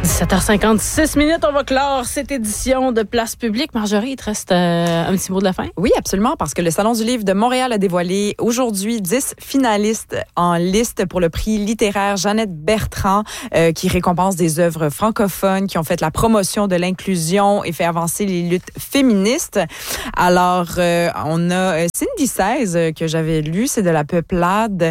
17h56, on va clore cette édition de Place publique. Marjorie, il te reste un petit mot de la fin? Oui, absolument, parce que le Salon du livre de Montréal a dévoilé aujourd'hui 10 finalistes en liste pour le prix littéraire Jeannette Bertrand, qui récompense des œuvres francophones qui ont fait la promotion de l'inclusion et fait avancer les luttes féministes. Alors, on a Cindy 16 que j'avais lu, c'est de la Peuplade,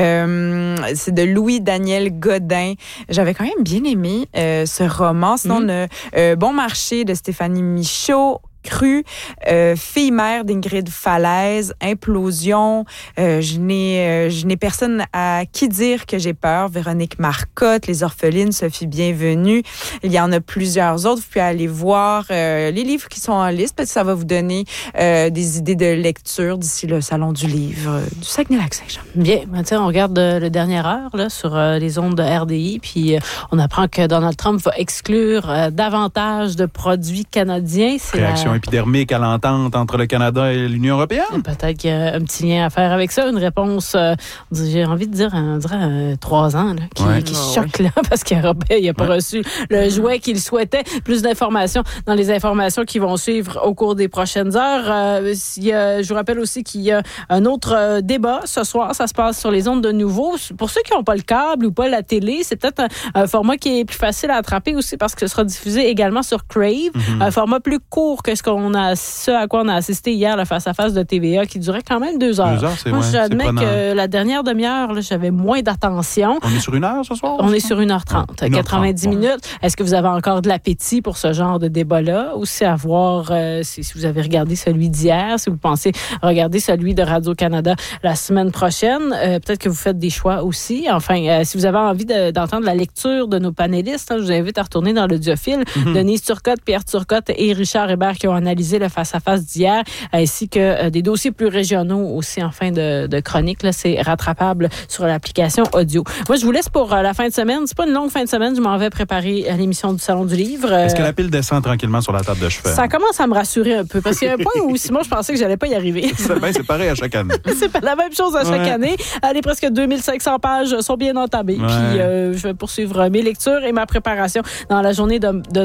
c'est de Louis-Daniel Godin. J'avais quand même bien aimé ce roman. Sinon, on a Bon marché de Stéphanie Michaud, Cru, Fille-mère d'Ingrid Falaise, Implosion, je n'ai personne à qui dire que j'ai peur, Véronique Marcotte, Les orphelines, Sophie Bienvenue. Il y en a plusieurs autres. Vous pouvez aller voir les livres qui sont en liste, parce que ça va vous donner des idées de lecture d'ici le Salon du livre du Saguenay-Lac-Saint-Jean. Bien, maintenant, on regarde le dernière heure là, sur les ondes de RDI, puis on apprend que Donald Trump va exclure davantage de produits canadiens. C'est réaction épidermique à l'entente entre le Canada et l'Union européenne? Peut-être qu'il y a un petit lien à faire avec ça. Une réponse, j'ai envie de dire, on dirait 3 ans, là, qui choque, là, parce qu'il n'a pas reçu le jouet qu'il souhaitait. Plus d'informations dans les informations qui vont suivre au cours des prochaines heures. Je vous rappelle aussi qu'il y a un autre débat ce soir. Ça se passe sur les ondes de Nouveau. Pour ceux qui n'ont pas le câble ou pas la télé, c'est peut-être un format qui est plus facile à attraper aussi, parce que ce sera diffusé également sur Crave. Un format plus court que ce à quoi on a assisté hier, le face-à-face de TVA, qui durait quand même 2 heures. 2 heures, c'est Moi, vrai, j'admets que la dernière demi-heure, là, j'avais moins d'attention. On est sur 1 heure ce soir? On est sur 1h30, 90 minutes. Est-ce que vous avez encore de l'appétit pour ce genre de débat-là? Ou c'est à voir si vous avez regardé celui d'hier, si vous pensez regarder celui de Radio-Canada la semaine prochaine. Peut-être que vous faites des choix aussi. Enfin, si vous avez envie d'entendre la lecture de nos panélistes, je vous invite à retourner dans l'Audiophile. Denise Turcotte, Pierre Turcotte et Richard Hébert qui ont analysé le face-à-face d'hier, ainsi que des dossiers plus régionaux aussi en fin de chronique. Là, c'est rattrapable sur l'application audio. Moi, je vous laisse pour la fin de semaine. C'est pas une longue fin de semaine. Je m'en vais préparer l'émission du Salon du livre. Est-ce que la pile descend tranquillement sur la table de chevet? Ça commence à me rassurer un peu, parce qu'il y a un point où Simon, je pensais que j'allais pas y arriver. C'est pareil à chaque année. C'est pas la même chose à chaque année. Les presque 2500 pages sont bien entamées. Puis je vais poursuivre mes lectures et ma préparation dans la journée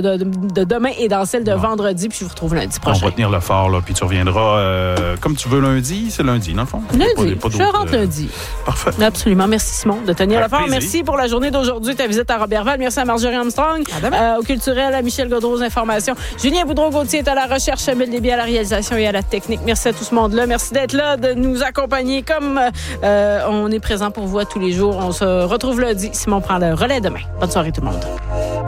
de demain et dans celle de vendredi. Puis je vous retrouve lundi prochain. On va tenir le fort, là, puis tu reviendras comme tu veux lundi. C'est lundi, dans le fond? Lundi. Je rentre lundi. Parfait. Absolument. Merci, Simon, de tenir Avec le fort. plaisir. Merci pour la journée d'aujourd'hui, ta visite à Robertval. Merci à Marjorie Armstrong, au culturel, à Michel Gaudreau aux informations. Julien Boudreau-Gauthier est à la recherche, Emile Déby à la réalisation et à la technique. Merci à tout ce monde-là. Merci d'être là, de nous accompagner comme on est présent pour vous à tous les jours. On se retrouve lundi. Simon prend le relais demain. Bonne soirée tout le monde.